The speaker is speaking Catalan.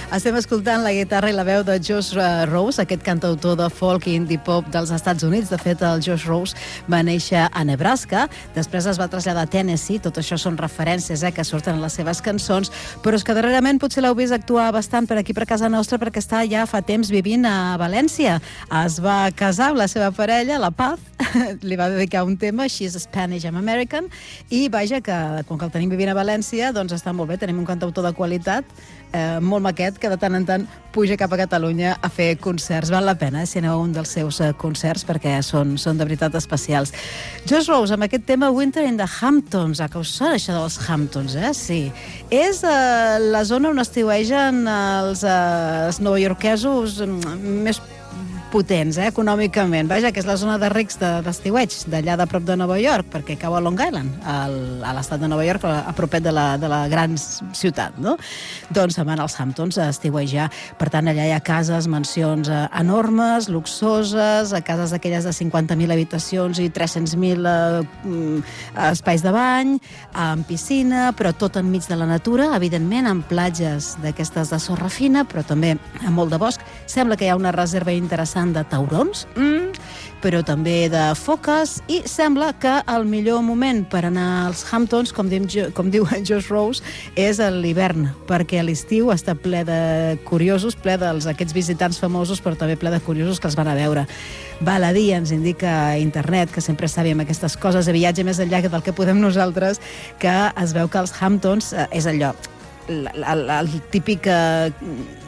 Estem escoltant la guitarra i la veu de Josh Rose, aquest cantautor de folk i indie pop dels Estats Units. De fet, el Josh Rose va néixer a Nebraska, després es va traslladar a Tennessee. Tot això són referències que surten en les seves cançons, però és que darrerament potser l'heu vist actuar bastant per aquí, per casa nostra, perquè està ja fa temps vivint a València. Es va casar amb la seva parella, la Paz, li va dedicar un tema, She's Spanish, I'm American, i vaja, que quan el tenim vivint a València, doncs està molt bé, tenim un cantautor de qualitat, molt maquet, que de tant en tant puja cap a Catalunya a fer concerts. Val la pena, si aneu a un dels seus concerts, perquè són de veritat especials. Josh Rose, amb aquest tema Winter in the Hamptons, que us sona això dels Hamptons, Sí. És la zona on estiuegen els novaiorquesos més potents, econòmicament. Vaja, que és la zona de rics d'estiueig, d'allà de prop de Nova York, perquè cau a Long Island, a l'estat de Nova York, a propet de la gran ciutat, no? Doncs se'n van als Hamptons a estiuejar. Per tant, allà hi ha cases, mansions enormes, luxoses, cases d'aquelles de 50.000 habitacions i 300.000 espais de bany, amb piscina, però tot enmig de la natura, evidentment, amb platges d'aquestes de sorra fina, però també amb molt de bosc. Sembla que hi ha una reserva interessant de taurons, però també de foques, i sembla que el millor moment per anar als Hamptons, com diu Josh Rose, és a l'hivern, perquè a l'estiu està ple de curiosos, ple d'aquests visitants famosos, però també ple de curiosos que els van a veure. Val a dir, ens indica internet, que sempre sabíem aquestes coses de viatge més enllà del que podem nosaltres, que es veu que els Hamptons és allò, el típic